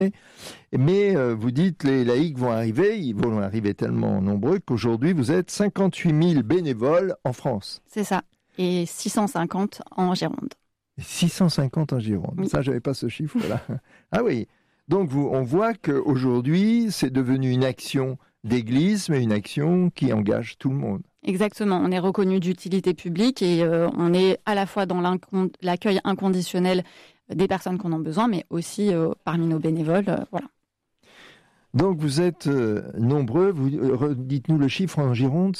Mais vous dites les laïcs vont arriver, ils vont arriver tellement nombreux qu'aujourd'hui vous êtes 58 000 bénévoles en France. C'est ça, et 650 en Gironde. 650 en Gironde, oui. Ça j'avais pas ce chiffre-là. Ah oui, donc on voit qu'aujourd'hui c'est devenu une action d'église, mais une action qui engage tout le monde. Exactement, on est reconnu d'utilité publique et on est à la fois dans l'accueil inconditionnel des personnes qu'on a besoin, mais aussi parmi nos bénévoles. Voilà. Donc vous êtes nombreux, dites-nous le chiffre en Gironde,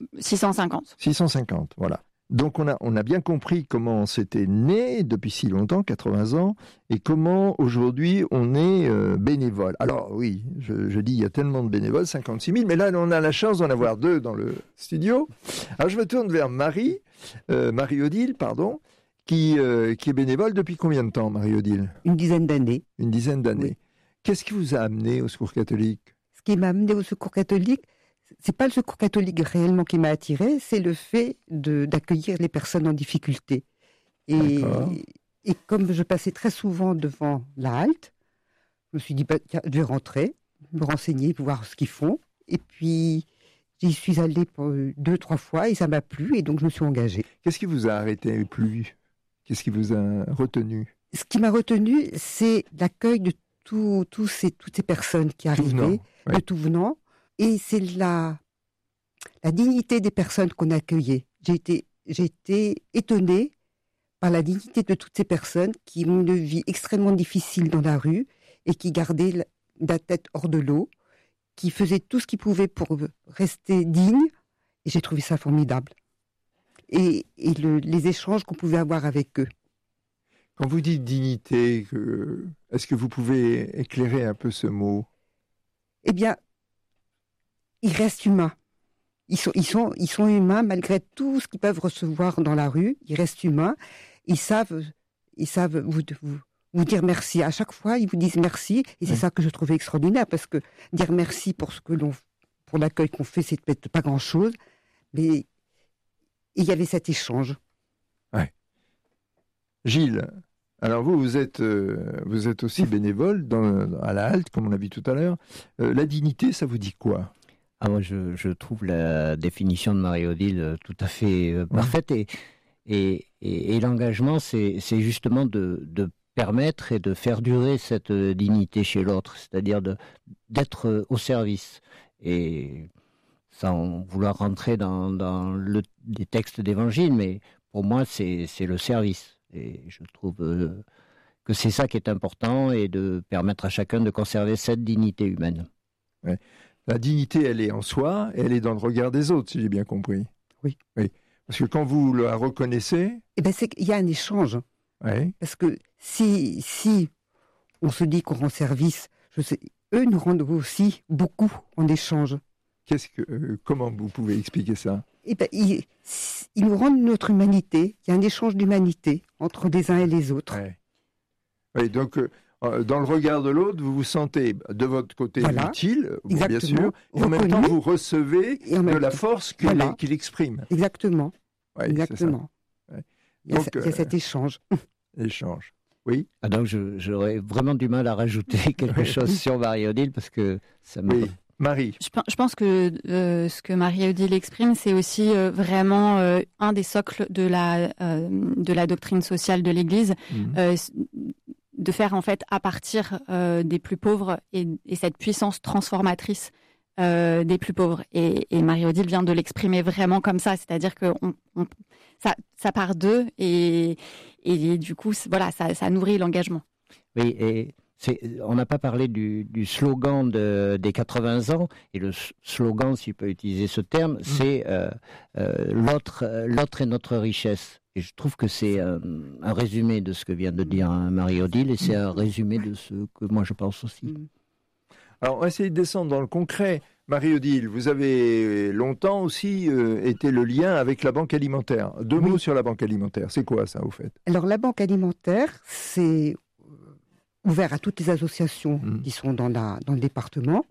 650. 650, voilà. Donc on a bien compris comment c'était né depuis si longtemps, 80 ans, et comment aujourd'hui on est bénévole. Alors oui, je dis il y a tellement de bénévoles, 56 000, mais là on a la chance d'en avoir 2 dans le studio. Alors je me tourne vers Marie-Odile, qui est bénévole depuis combien de temps, Marie-Odile ? Une dizaine d'années. Une dizaine d'années. Oui. Qu'est-ce qui vous a amené au Secours catholique ? Ce qui m'a amené au Secours catholique, c'est pas le Secours catholique réellement qui m'a attiré, c'est le fait d'accueillir les personnes en difficulté. Et comme je passais très souvent devant la halte, je me suis dit, je vais rentrer, me renseigner, voir ce qu'ils font. Et puis, j'y suis allée 2-3 fois et ça m'a plu et donc je me suis engagée. Qu'est-ce qui vous a arrêté et plu ? Qu'est-ce qui vous a retenu ? Ce qui m'a retenu, c'est l'accueil de toutes ces personnes qui arrivaient, de tout venant. Et c'est la dignité des personnes qu'on accueillait. J'ai été étonnée par la dignité de toutes ces personnes qui ont une vie extrêmement difficile dans la rue et qui gardaient la tête hors de l'eau, qui faisaient tout ce qu'ils pouvaient pour rester dignes. Et j'ai trouvé ça formidable. Et les échanges qu'on pouvait avoir avec eux. Quand vous dites dignité, est-ce que vous pouvez éclairer un peu ce mot ? Eh bien, ils restent humains. Ils sont humains malgré tout ce qu'ils peuvent recevoir dans la rue. Ils restent humains. Ils savent vous dire merci. À chaque fois, ils vous disent merci. Et c'est ça que je trouvais extraordinaire, parce que dire merci pour l'accueil qu'on fait, c'est peut-être pas grand-chose, mais il y avait cet échange. Ouais. Gilles, alors vous êtes aussi bénévole à la halte, comme on l'a vu tout à l'heure. La dignité, ça vous dit quoi ? Moi, je trouve la définition de Marie-Odile tout à fait parfaite. Et l'engagement, c'est justement de permettre et de faire durer cette dignité chez l'autre, c'est-à-dire d'être au service. Et sans vouloir rentrer dans des textes d'évangile, mais pour moi, c'est le service. Et je trouve que c'est ça qui est important, et de permettre à chacun de conserver cette dignité humaine. Ouais. La dignité, elle est en soi, et elle est dans le regard des autres, si j'ai bien compris. Oui. Parce que quand vous la reconnaissez... c'est qu'il y a un échange. Oui. Parce que si on se dit qu'on rend service, eux nous rendent aussi beaucoup en échange. Comment vous pouvez expliquer ça ? Ils nous rendent notre humanité. Il y a un échange d'humanité entre les uns et les autres. Oui, donc dans le regard de l'autre, vous vous sentez de votre côté utile, bien sûr, et en même temps vous recevez de la force qu'il exprime. Exactement. Ouais, exactement. Il y a cet échange. Échange. Oui. Donc j'aurais vraiment du mal à rajouter quelque chose sur Marie-Odile, parce que ça me... Oui. Marie. Je pense que ce que Marie-Odile exprime, c'est aussi vraiment un des socles de la doctrine sociale de l'Église, de faire en fait à partir des plus pauvres et cette puissance transformatrice des plus pauvres. Et Marie-Odile vient de l'exprimer vraiment comme ça, c'est-à-dire que ça part d'eux et du coup, voilà, ça nourrit l'engagement. Oui, et on n'a pas parlé du slogan des 80 ans, et le slogan, si je peux utiliser ce terme, c'est l'autre est notre richesse. Et je trouve que c'est un résumé de ce que vient de dire Marie-Odile, et c'est un résumé de ce que moi je pense aussi. Alors on va essayer de descendre dans le concret. Marie-Odile, vous avez longtemps aussi été le lien avec la banque alimentaire. Deux mots sur la banque alimentaire, c'est quoi ça au fait ? Alors la banque alimentaire, c'est ouvert à toutes les associations qui sont dans le département,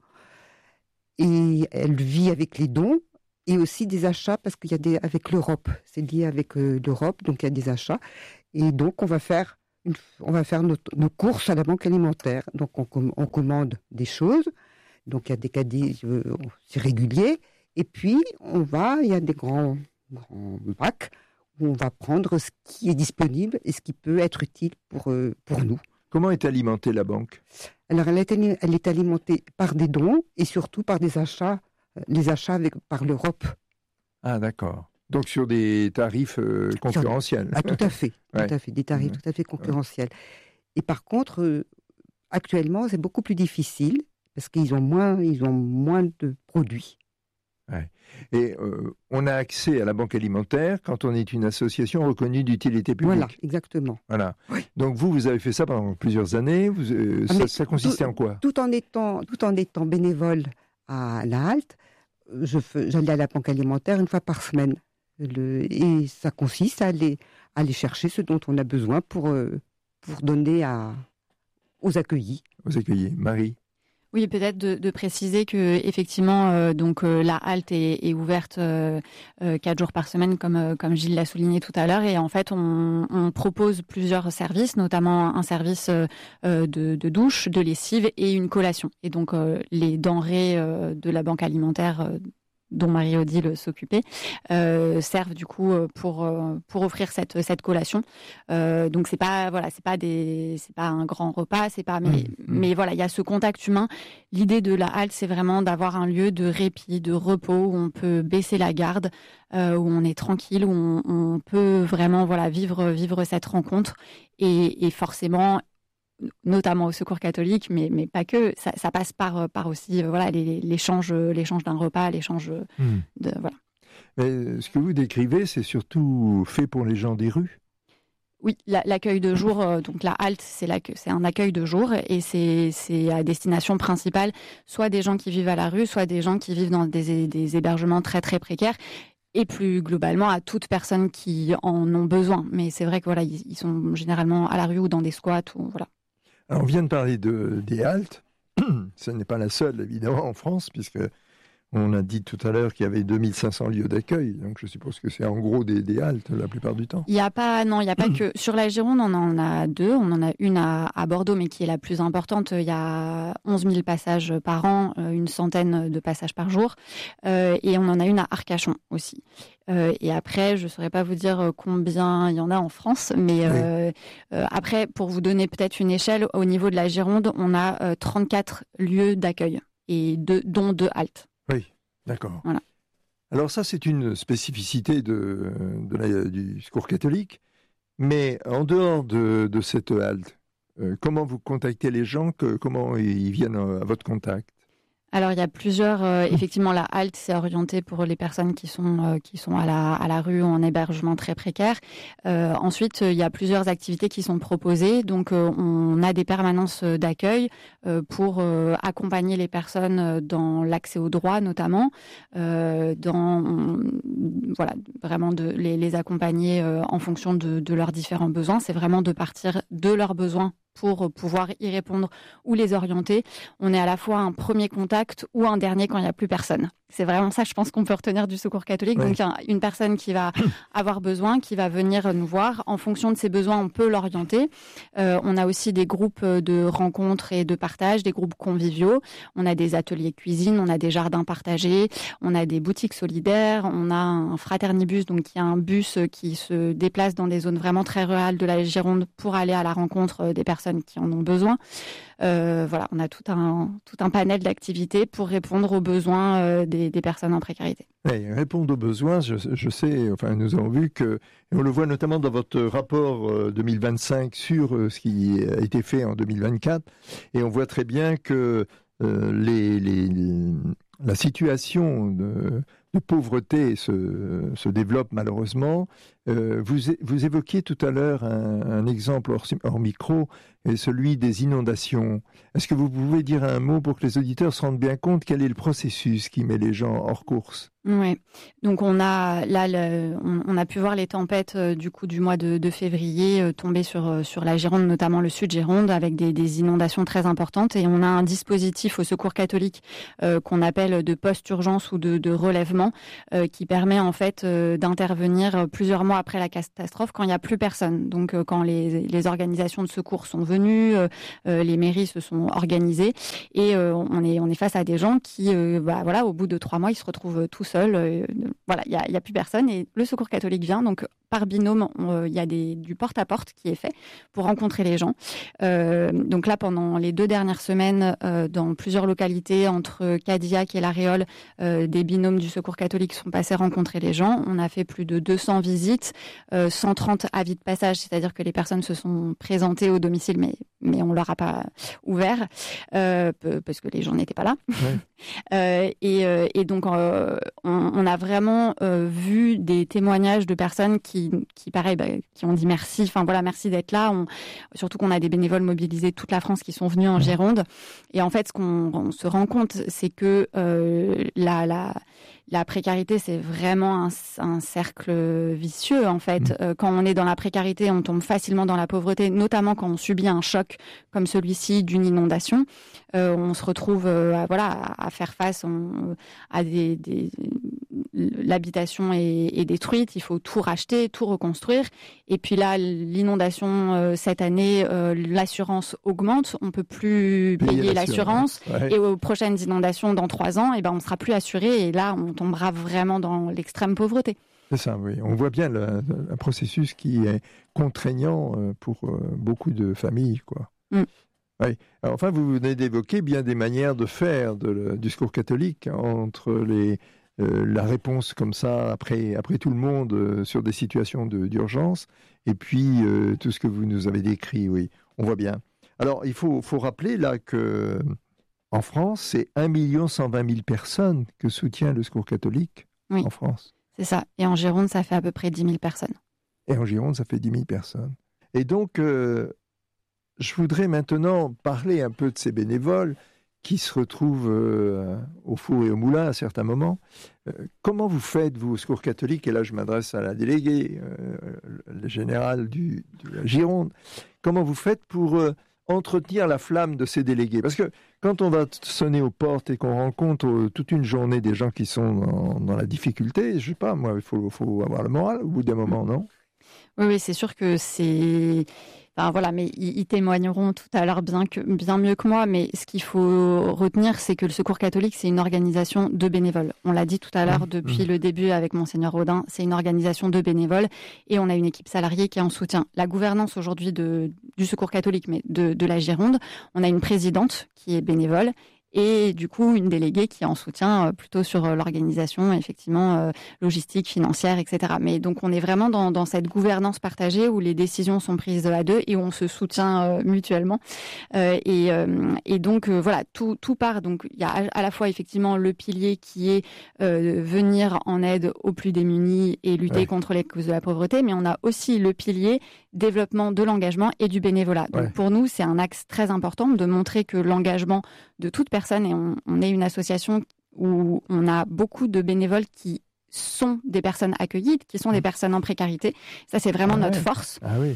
et elle vit avec les dons et aussi des achats, parce qu'il y a avec l'Europe, c'est lié avec l'Europe, donc il y a des achats, et donc on va faire on va faire nos courses à la banque alimentaire. Donc on commande des choses. Donc il y a des caddies, c'est régulier. Et puis il y a des grands bacs où on va prendre ce qui est disponible et ce qui peut être utile pour nous. Comment est alimentée la banque ? Alors elle est alimentée par des dons et surtout par des achats, par l'Europe. Ah d'accord. Donc sur des tarifs concurrentiels. Ah tout à fait, des tarifs tout à fait concurrentiels. Et par contre, actuellement, c'est beaucoup plus difficile parce qu'ils ont moins de produits. Ouais. Et on a accès à la banque alimentaire quand on est une association reconnue d'utilité publique. Voilà, exactement. Voilà. Oui. Donc vous avez fait ça pendant plusieurs années. Ça consistait en quoi ? Tout en étant bénévole à la halte, j'allais à la banque alimentaire une fois par semaine. Et ça consiste à aller chercher ce dont on a besoin pour donner aux accueillis. Aux accueillis. Marie ? Oui, peut-être de préciser que effectivement, la halte est ouverte 4 jours par semaine, comme Gilles l'a souligné tout à l'heure, et en fait, on propose plusieurs services, notamment un service de douche, de lessive et une collation. Et donc, les denrées de la banque alimentaire dont Marie-Odile s'occupait, servent du coup pour offrir cette collation. Donc c'est pas un grand repas, mais voilà, il y a ce contact humain. L'idée de la halte, c'est vraiment d'avoir un lieu de répit, de repos où on peut baisser la garde, où on est tranquille, où on peut vraiment vivre cette rencontre et forcément, notamment au Secours catholique, mais pas que. Ça passe par aussi l'échange d'un repas, l'échange de voilà. Mais ce que vous décrivez, c'est surtout fait pour les gens des rues. Oui, l'accueil de jour, donc la halte, c'est un accueil de jour et c'est à destination principale soit des gens qui vivent à la rue, soit des gens qui vivent dans des hébergements très très précaires. Et plus globalement à toute personne qui en ont besoin. Mais c'est vrai que voilà, ils sont généralement à la rue ou dans des squats ou voilà. Alors, on vient de parler des haltes. Ce n'est pas la seule, évidemment, en France, puisque on a dit tout à l'heure qu'il y avait 2500 lieux d'accueil. Donc, je suppose que c'est en gros des haltes la plupart du temps. Il n'y a pas que... Sur la Gironde, on en a 2. On en a une à Bordeaux, mais qui est la plus importante. Il y a 11 000 passages par an, une centaine de passages par jour. Et on en a une à Arcachon aussi. Et après, je ne saurais pas vous dire combien il y en a en France, mais après, pour vous donner peut-être une échelle, au niveau de la Gironde, on a 34 lieux d'accueil, et dont 2 haltes. Oui, d'accord. Voilà. Alors ça, c'est une spécificité du Secours catholique, mais en dehors de cette halte, comment vous contactez les gens, comment ils viennent à votre contact ? Alors, il y a plusieurs... effectivement, la halte, c'est orienté pour les personnes qui sont à la rue ou en hébergement très précaire. Ensuite, il y a plusieurs activités qui sont proposées. Donc, on a des permanences d'accueil pour accompagner les personnes dans l'accès aux droits, notamment. Vraiment les accompagner en fonction de leurs différents besoins. C'est vraiment de partir de leurs besoins pour pouvoir y répondre ou les orienter. On est à la fois un premier contact ou un dernier quand il n'y a plus personne. C'est vraiment ça, je pense, qu'on peut retenir du Secours catholique. Oui. Donc, il y a une personne qui va avoir besoin, qui va venir nous voir. En fonction de ses besoins, on peut l'orienter. On a aussi des groupes de rencontres et de partage, des groupes conviviaux. On a des ateliers cuisine, on a des jardins partagés, on a des boutiques solidaires, on a un fraternibus, donc il y a un bus qui se déplace dans des zones vraiment très rurales de la Gironde pour aller à la rencontre des personnes qui en ont besoin. On a tout un panel d'activités pour répondre aux besoins des personnes en précarité. Oui, répondre aux besoins, je sais, enfin nous avons vu que, et on le voit notamment dans votre rapport 2025 sur ce qui a été fait en 2024, et on voit très bien que la situation de pauvreté se développe malheureusement. Vous évoquiez tout à l'heure un exemple hors micro, et celui des inondations. Est-ce que vous pouvez dire un mot pour que les auditeurs se rendent bien compte quel est le processus qui met les gens hors course ? Oui, donc on a pu voir les tempêtes du mois de février tomber sur la Gironde, notamment le sud Gironde, avec des inondations très importantes. Et on a un dispositif au Secours catholique qu'on appelle de post-urgence ou de relèvement qui permet en fait d'intervenir plusieurs mois mois après la catastrophe, quand il n'y a plus personne. Donc, quand les organisations de secours sont venues, les mairies se sont organisées, et on est face à des gens qui, au bout de 3 mois, ils se retrouvent tout seuls. Il y a plus personne, et le Secours catholique vient. Donc, par binôme, il y a du porte-à-porte qui est fait pour rencontrer les gens. Donc là, pendant les 2 dernières semaines, dans plusieurs localités, entre Cadillac et La Réole, des binômes du Secours catholique sont passés rencontrer les gens. On a fait plus de 200 visites, 130 avis de passage, c'est-à-dire que les personnes se sont présentées au domicile, mais on leur a pas ouvert, parce que les gens n'étaient pas là. Ouais. Et donc, on a vraiment vu des témoignages de personnes qui ont dit merci. Enfin voilà, merci d'être là. Surtout qu'on a des bénévoles mobilisés de toute la France qui sont venus en Gironde. Et en fait, ce qu'on se rend compte, c'est que la précarité, c'est vraiment un cercle vicieux, en fait. Quand on est dans la précarité, on tombe facilement dans la pauvreté, notamment quand on subit un choc comme celui-ci d'une inondation. On se retrouve à faire face à l'habitation est détruite, il faut tout racheter, tout reconstruire. Et puis là, l'inondation cette année, l'assurance augmente, on peut plus payer l'assurance. Ouais. Et aux prochaines inondations dans 3 ans, on ne sera plus assuré. Et là, on tombera vraiment dans l'extrême pauvreté. C'est ça, oui. On voit bien un processus qui est contraignant pour beaucoup de familles, quoi. Oui. Alors, enfin, vous venez d'évoquer bien des manières de faire du Secours catholique entre la réponse comme ça après tout le monde sur des situations d'urgence et puis tout ce que vous nous avez décrit, oui, on voit bien. Alors, il faut rappeler là que en France, c'est 1 120 000 personnes que soutient le Secours catholique en France. C'est ça. Et en Gironde, ça fait à peu près 10 000 personnes. Et en Gironde, ça fait 10 000 personnes. Et donc, je voudrais maintenant parler un peu de ces bénévoles qui se retrouvent au four et au moulin à certains moments. Comment vous faites, vous, au Secours catholique, et là je m'adresse à la déléguée, le général de la Gironde, comment vous faites pour entretenir la flamme de ces délégués? Parce que quand on va sonner aux portes et qu'on rencontre toute une journée des gens qui sont dans la difficulté, je sais pas, moi, il faut avoir le moral au bout d'un moment, non? Oui, c'est sûr que c'est... Enfin, voilà, mais ils témoigneront tout à l'heure bien mieux que moi, mais ce qu'il faut retenir, c'est que le Secours catholique, c'est une organisation de bénévoles. On l'a dit tout à l'heure depuis le début avec Monseigneur Rodin, c'est une organisation de bénévoles et on a une équipe salariée qui est en soutien. La gouvernance aujourd'hui du Secours catholique, mais de la Gironde, on a une présidente qui est bénévole et du coup une déléguée qui est en soutien plutôt sur l'organisation, effectivement, logistique, financière, etc. Mais donc on est vraiment dans cette gouvernance partagée où les décisions sont prises à 2 et où on se soutient mutuellement. Et donc voilà, tout part. Donc il y a à la fois effectivement le pilier qui est venir en aide aux plus démunis et lutter contre les causes de la pauvreté, mais on a aussi le pilier développement de l'engagement et du bénévolat. Donc pour nous, c'est un axe très important de montrer que l'engagement de toute personne, et on est une association où on a beaucoup de bénévoles qui sont des personnes accueillies, qui sont des personnes en précarité. Ça, c'est vraiment notre force.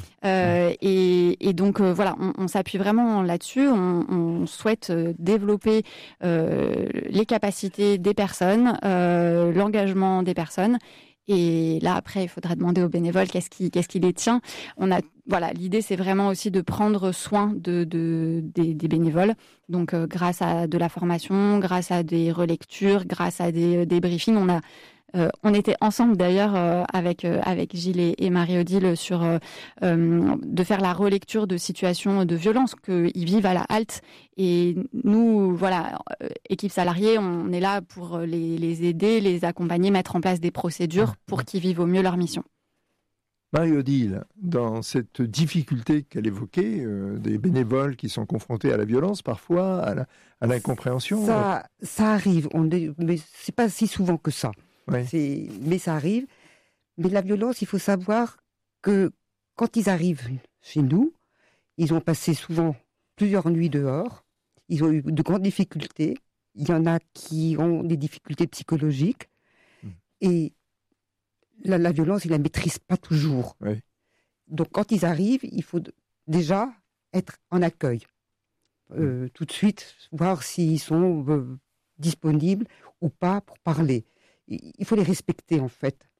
Et donc, voilà, on s'appuie vraiment là-dessus. On souhaite développer les capacités des personnes, l'engagement des personnes. Et là, après, il faudra demander aux bénévoles qu'est-ce qui les tient. Voilà, l'idée, c'est vraiment aussi de prendre soin des bénévoles. Donc, grâce à de la formation, grâce à des relectures, grâce à des briefings, on était ensemble d'ailleurs avec Gilles et Marie-Odile sur de faire la relecture de situations de violence qu'ils vivent à la halte. Et nous, voilà, équipe salariée, on est là pour les aider, les accompagner, mettre en place des procédures pour qu'ils vivent au mieux leur mission. Marie-Odile, dans cette difficulté qu'elle évoquait, des bénévoles qui sont confrontés à la violence parfois, à l'incompréhension... Ça arrive, mais c'est pas si souvent que ça. Mais ça arrive. Mais la violence, il faut savoir que quand ils arrivent chez nous, ils ont passé souvent plusieurs nuits dehors, ils ont eu de grandes difficultés, il y en a qui ont des difficultés psychologiques, et la violence, ils ne la maîtrisent pas toujours. Donc quand ils arrivent, il faut déjà être en accueil. Tout de suite, voir s'ils sont disponibles ou pas pour parler. Il faut les respecter, en fait.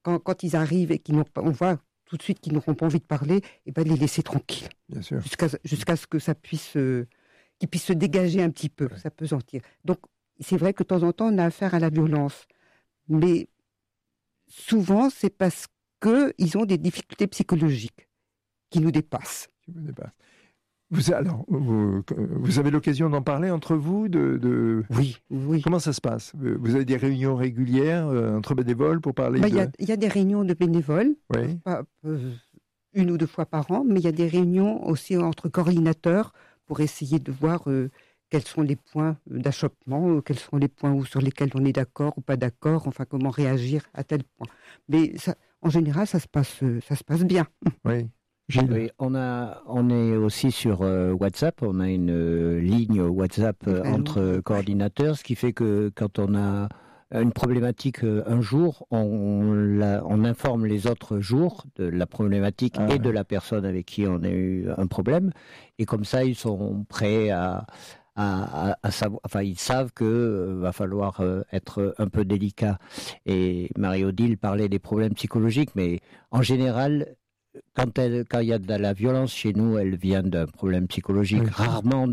quand ils arrivent et on voit tout de suite qu'ils n'auront pas envie de parler, et ben les laisser tranquilles. Bien sûr. Jusqu'à ce que ça puisse, qu'ils puissent se dégager un petit peu, s'apesantir. Donc, c'est vrai que de temps en temps, on a affaire à la violence. Mais souvent, c'est parce qu'ils ont des difficultés psychologiques qui nous dépassent. Vous avez l'occasion d'en parler entre vous Oui. Comment ça se passe? Vous avez des réunions régulières entre bénévoles pour parler Il y a des réunions de bénévoles, oui. Une ou deux fois par an, mais il y a des réunions aussi entre coordinateurs pour essayer de voir quels sont les points d'achoppement, quels sont les points sur lesquels on est d'accord ou pas d'accord, enfin comment réagir à tel point. Mais en général, ça se passe bien. Oui. Oui, on est aussi sur WhatsApp. On a une ligne WhatsApp entre coordinateurs, ce qui fait que quand on a une problématique un jour, on informe les autres jours de la problématique et de la personne avec qui on a eu un problème. Et comme ça, ils sont prêts à savoir, enfin, ils savent que va falloir être un peu délicat. Et Marie-Odile parlait des problèmes psychologiques, mais en général, quand il y a de la violence chez nous, elle vient d'un problème psychologique, rarement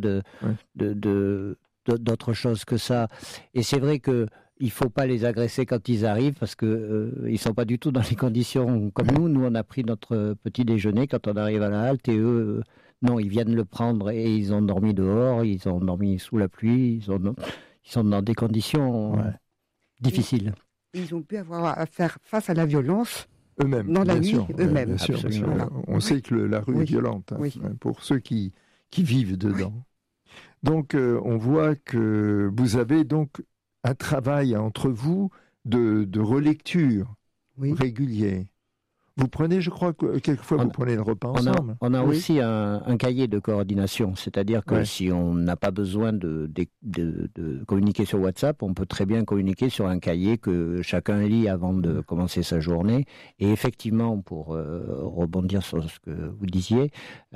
d'autre chose que ça. Et c'est vrai que il faut pas les agresser quand ils arrivent parce que ils sont pas du tout dans les conditions comme nous. Nous, on a pris notre petit déjeuner quand on arrive à la halte et eux, non, ils viennent le prendre et ils ont dormi dehors, ils ont dormi sous la pluie, ils sont dans des conditions difficiles. Ils ont pu avoir à faire face à la violence. Eux-mêmes, dans la nuit, eux-mêmes. Bien sûr. Voilà. On sait que la rue est violente pour ceux qui vivent dedans. Donc, on voit que vous avez donc un travail entre vous de relecture régulier. Vous prenez, je crois, que quelquefois vous prenez le repas ensemble. On a aussi un cahier de coordination, c'est-à-dire que si on n'a pas besoin de communiquer sur WhatsApp, on peut très bien communiquer sur un cahier que chacun lit avant de commencer sa journée. Et effectivement, pour rebondir sur ce que vous disiez,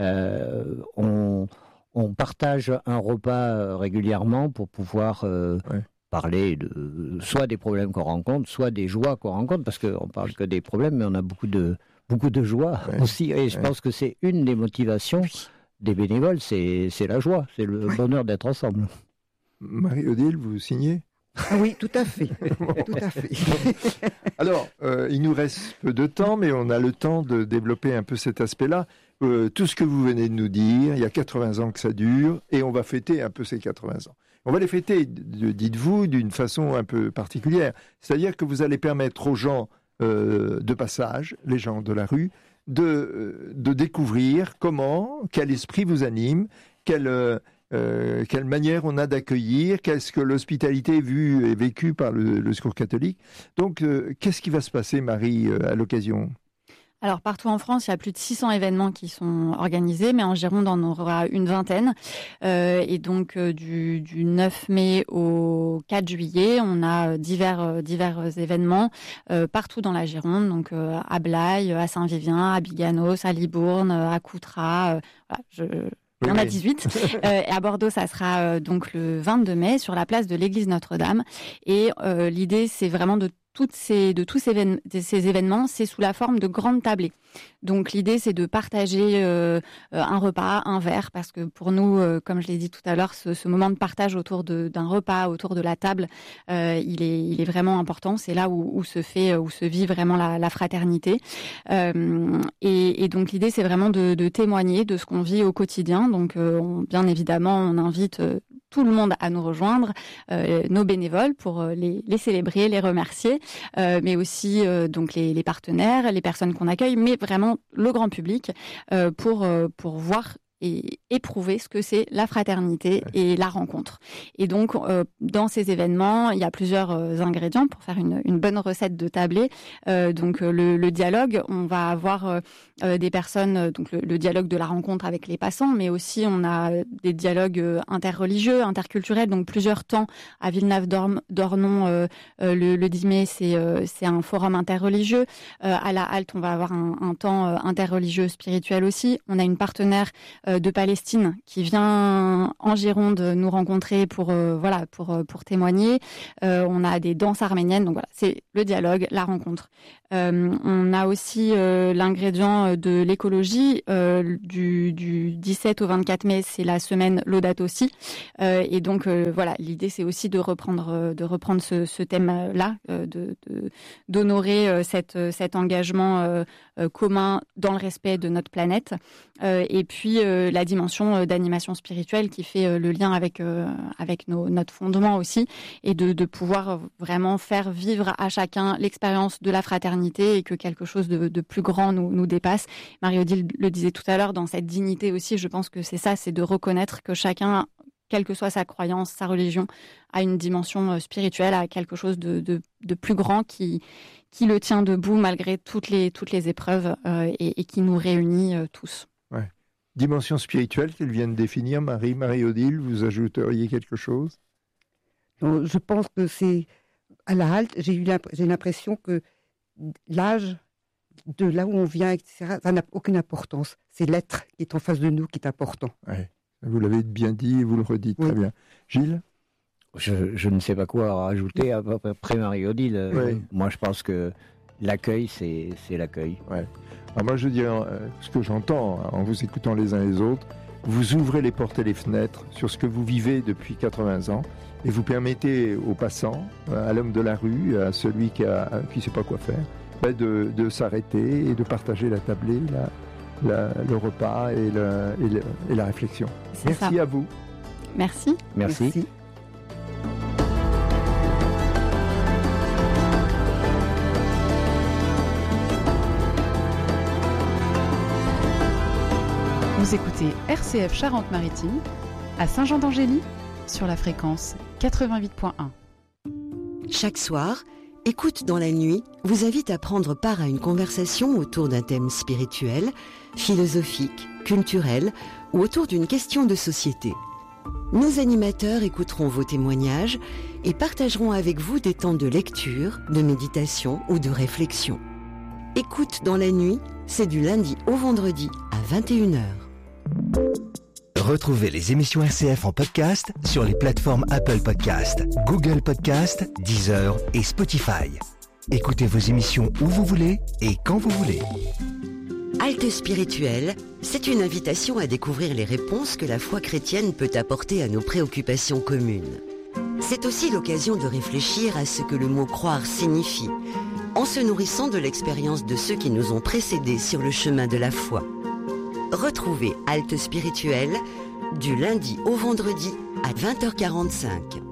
on partage un repas régulièrement pour pouvoir parler soit des problèmes qu'on rencontre, soit des joies qu'on rencontre, parce qu'on parle que des problèmes, mais on a beaucoup de joie aussi. Et je pense que c'est une des motivations des bénévoles, c'est la joie, c'est le bonheur d'être ensemble. Marie-Odile, vous signez? Oui, tout à fait. Tout à fait. Alors, il nous reste peu de temps, mais on a le temps de développer un peu cet aspect-là. Tout ce que vous venez de nous dire, il y a 80 ans que ça dure, et on va fêter un peu ces 80 ans. On va les fêter, dites-vous, d'une façon un peu particulière. C'est-à-dire que vous allez permettre aux gens de passage, les gens de la rue, de découvrir quel esprit vous anime, quelle manière on a d'accueillir, qu'est-ce que l'hospitalité est vue et vécue par le Secours catholique. Donc, qu'est-ce qui va se passer, Marie, à l'occasion ? Alors, partout en France, il y a plus de 600 événements qui sont organisés, mais en Gironde, on en aura une vingtaine. Et donc, du 9 mai au 4 juillet, on a divers événements partout dans la Gironde, donc à Blaye, à Saint-Vivien, à Biganos, à Libourne, à Coutras. Il y en a 18. Et à Bordeaux, ça sera donc le 22 mai sur la place de l'église Notre-Dame. Et l'idée, c'est vraiment de tous ces événements, c'est sous la forme de grandes tablées. Donc l'idée, c'est de partager un repas, un verre, parce que pour nous, comme je l'ai dit tout à l'heure, ce moment de partage autour d'un repas, autour de la table, il est vraiment important. C'est là où se vit vraiment la fraternité. Et donc l'idée, c'est vraiment de témoigner de ce qu'on vit au quotidien. Donc bien évidemment, on invite tout le monde à nous rejoindre, nos bénévoles, pour les célébrer, les remercier, mais aussi donc les partenaires, les personnes qu'on accueille, mais vraiment le grand public pour voir et éprouver ce que c'est la fraternité et la rencontre. Et donc, dans ces événements, il y a plusieurs ingrédients pour faire une bonne recette de tablée. Donc, le dialogue, on va avoir des personnes, donc le dialogue de la rencontre avec les passants, mais aussi on a des dialogues interreligieux, interculturels, donc plusieurs temps à Villeneuve-d'Ornon le 10 mai, c'est un forum interreligieux. À la halte, on va avoir un temps interreligieux spirituel aussi. On a une partenaire de Palestine qui vient en Gironde nous rencontrer pour témoigner. On a des danses arméniennes, donc voilà, c'est le dialogue, la rencontre. On a aussi l'ingrédient de l'écologie. Du 17 au 24 mai, c'est la semaine Laudato Si. Et donc voilà, l'idée c'est aussi de reprendre ce thème-là, d'honorer cet engagement commun dans le respect de notre planète. Et puis la dimension d'animation spirituelle qui fait le lien avec notre fondement aussi, et de pouvoir vraiment faire vivre à chacun l'expérience de la fraternité et que quelque chose de plus grand nous dépasse. Marie-Odile le disait tout à l'heure, dans cette dignité aussi, je pense que c'est ça, c'est de reconnaître que chacun, quelle que soit sa croyance, sa religion, a une dimension spirituelle, a quelque chose de plus grand qui le tient debout malgré toutes les épreuves et qui nous réunit tous. Ouais. Dimension spirituelle qu'elle vient de définir, Marie-Odile, vous ajouteriez quelque chose? Donc, je pense que c'est à la halte, j'ai l'impression que l'âge, de là où on vient, etc., ça n'a aucune importance. C'est l'être qui est en face de nous qui est important. Ouais. Vous l'avez bien dit et vous le redites très bien. Gilles? Je ne sais pas quoi rajouter après Marie-Odile. Oui. Moi, je pense que l'accueil, c'est l'accueil. Ouais. Alors moi, je dirais, ce que j'entends en vous écoutant les uns les autres, vous ouvrez les portes et les fenêtres sur ce que vous vivez depuis 80 ans et vous permettez aux passants, à l'homme de la rue, à celui qui ne sait pas quoi faire, de s'arrêter et de partager la tablée, le repas et la réflexion. Merci ça. À vous. Merci. Merci. Vous écoutez RCF Charente-Maritime à Saint-Jean-d'Angély sur la fréquence 88.1. Chaque soir, Écoute dans la nuit vous invite à prendre part à une conversation autour d'un thème spirituel, philosophique, culturel ou autour d'une question de société. Nos animateurs écouteront vos témoignages et partageront avec vous des temps de lecture, de méditation ou de réflexion. Écoute dans la nuit, c'est du lundi au vendredi à 21h. Retrouvez les émissions RCF en podcast sur les plateformes Apple Podcast, Google Podcast, Deezer et Spotify. Écoutez vos émissions où vous voulez et quand vous voulez. Halte spirituelle, c'est une invitation à découvrir les réponses que la foi chrétienne peut apporter à nos préoccupations communes. C'est aussi l'occasion de réfléchir à ce que le mot croire signifie, en se nourrissant de l'expérience de ceux qui nous ont précédés sur le chemin de la foi. Retrouvez Halte spirituelle du lundi au vendredi à 20h45.